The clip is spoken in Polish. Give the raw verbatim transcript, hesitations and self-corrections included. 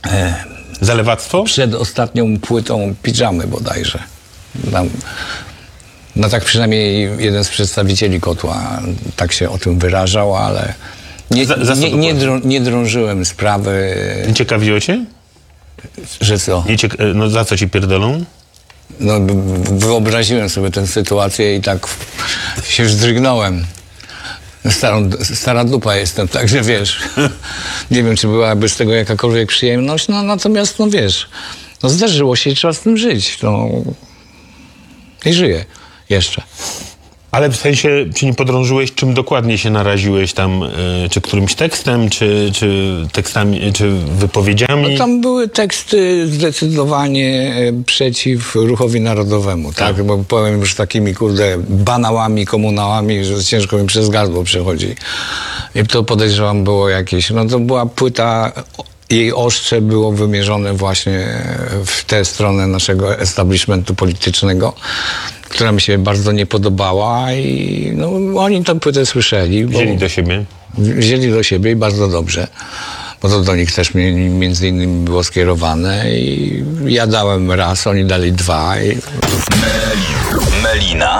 Zalewactwo? Przed ostatnią płytą Pidżamy bodajże. Tam, no tak przynajmniej jeden z przedstawicieli Kotła tak się o tym wyrażał, ale nie, Za- za co nie, nie, dokładnie? drą, nie drążyłem sprawy, Nie ciekawiło cię? że co? Nie cieka- no za co ci pierdolą? No, b- b- wyobraziłem sobie tę sytuację i tak się wzdrygnąłem. Starą, stara dupa jestem, także wiesz, nie wiem, czy byłaby z tego jakakolwiek przyjemność, no natomiast, no wiesz, no zdarzyło się i trzeba z tym żyć, no i żyję jeszcze. Ale w sensie, czy nie podrążyłeś, czym dokładnie się naraziłeś tam, y, czy którymś tekstem, czy, czy tekstami, czy wypowiedziami? No tam były teksty zdecydowanie e, przeciw ruchowi narodowemu, tak? Bo powiem już takimi, kurde, banałami, komunałami, że ciężko mi przez gardło przechodzi. I to podejrzewam było jakieś, no to była płyta, jej ostrze było wymierzone właśnie w tę stronę naszego establishmentu politycznego, która mi się bardzo nie podobała i no, oni tę płytę słyszeli. Bo Wzięli do siebie. wzięli do siebie i bardzo dobrze, bo to do nich też mi- między innymi było skierowane i ja dałem raz, oni dali dwa. I Melina.